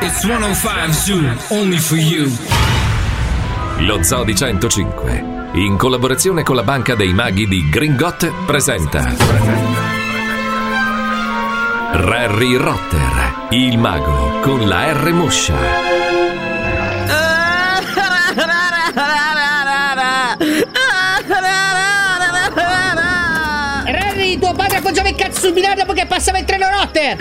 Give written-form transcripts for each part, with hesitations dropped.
It's 105 Zoo, only for you. Lo Zoo di 105, in collaborazione con la Banca dei Maghi di Gringot, presenta Harry Rotter, il mago con la R moscia. Harry, tuo padre appoggiava il cazzo sul binario dopo che passava il treno Rotter.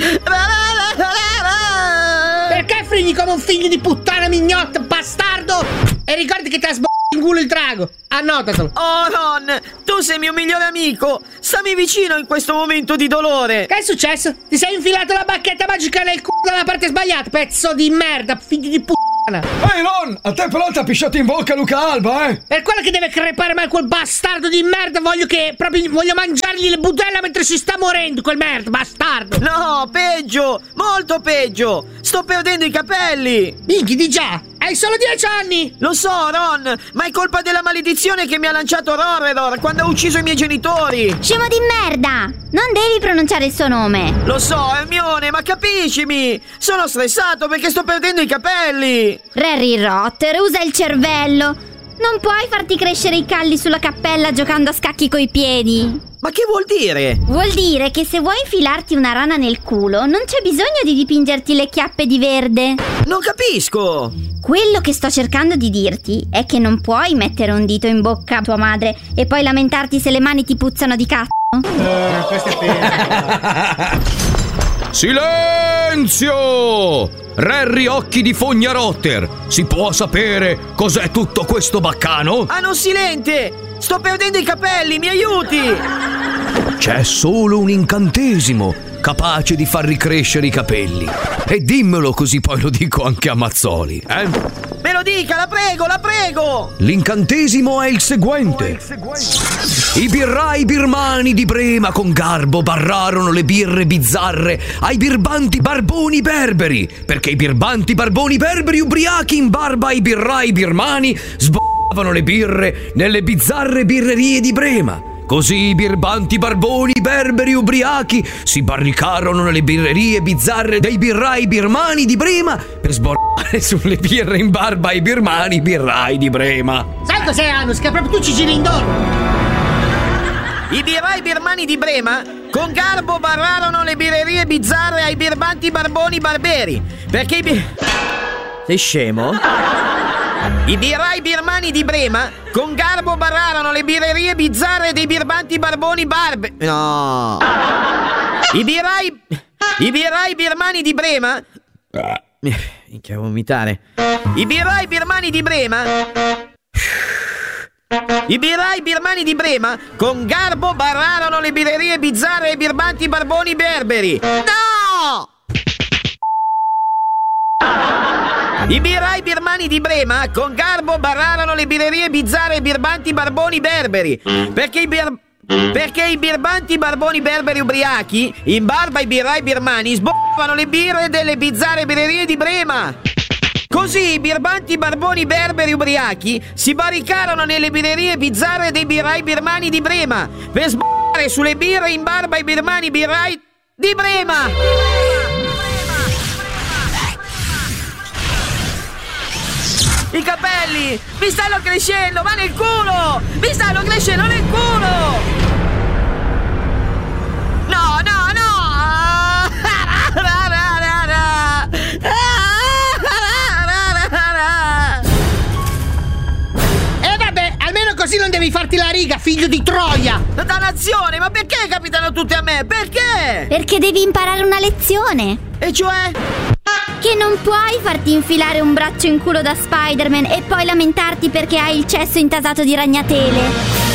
Perché frigli come un figlio di puttana mignotta, bastardo? E ricordi che ti ha in culo il drago. Annotatelo. Oh Ron, tu sei mio migliore amico. Stammi vicino in questo momento di dolore. Che è successo? Ti sei infilato la bacchetta magica nel culo dalla parte sbagliata, pezzo di merda, figlio di puttana. Ehi Ron, a te però ti ha pisciato in bocca Luca Alba, eh? Per quello che deve crepare mai quel bastardo di merda. Voglio mangiargli le budella mentre si sta morendo, quel merda, bastardo. No, peggio, molto peggio. Sto perdendo i capelli. Minchia, di già. Hai solo 10 anni! Lo so, Ron, ma è colpa della maledizione che mi ha lanciato Roredor quando ha ucciso i miei genitori! Scemo di merda! Non devi pronunciare il suo nome! Lo so, Hermione, ma capiscimi! Sono stressato perché sto perdendo i capelli! Harry Rotter, usa il cervello! Non puoi farti crescere i calli sulla cappella giocando a scacchi coi piedi! Ma che vuol dire? Vuol dire che se vuoi infilarti una rana nel culo non c'è bisogno di dipingerti le chiappe di verde. Non capisco! Quello che sto cercando di dirti è che non puoi mettere un dito in bocca a tua madre e poi lamentarti se le mani ti puzzano di cazzo. Questo è peso. Silenzio! Harry Occhi di Fogna Rotter, si può sapere cos'è tutto questo baccano? Ah, non silente! Sto perdendo i capelli, mi aiuti! C'è solo un incantesimo capace di far ricrescere i capelli. E dimmelo così poi lo dico anche a Mazzoli, eh? Me lo dica, la prego, la prego! L'incantesimo è il seguente. I birrai birmani di Brema con garbo barrarono le birre bizzarre ai birbanti barboni berberi, perché i birbanti barboni berberi ubriachi in barba ai birrai birmani sboccavano le birre nelle bizzarre birrerie di Brema. Così i birbanti barboni berberi ubriachi si barricarono nelle birrerie bizzarre dei birrai birmani di Brema per sborrare sulle birre in barba ai birmani birrai di Brema. Sai cos'è, Anus? Che proprio tu ci giri intorno. I birrai birmani di Brema con garbo barrarono le birrerie bizzarre ai birbanti barboni barberi, perché Sei scemo? I birrai birmani di Brema con garbo barrarono le birrerie bizzarre dei birbanti barboni barbe... No! I birrai birmani di Brema... Minchia, vomitare. I birrai birmani di Brema... I birrai birmani di Brema con garbo barrarono le birrerie bizzarre ai birbanti barboni berberi. No! I birrai birmani di Brema con garbo barrarono le birrerie bizzarre ai birbanti barboni berberi, perché i birbanti barboni berberi ubriachi in barba ai birrai birmani sboccavano le birre delle bizzarre birrerie di Brema. Così i birbanti barboni berberi ubriachi si barricarono nelle birrerie bizzarre dei birrai birmani di Brema per sboccare sulle birre in barba ai birmani birrai di Brema. I capelli mi stanno crescendo, ma nel culo! Mi stanno crescendo nel culo! No, no, no! Così non devi farti la riga, figlio di Troia! Dannazione, ma perché capitano tutte a me? Perché? Perché devi imparare una lezione. E cioè? Che non puoi farti infilare un braccio in culo da Spider-Man e poi lamentarti perché hai il cesso intasato di ragnatele.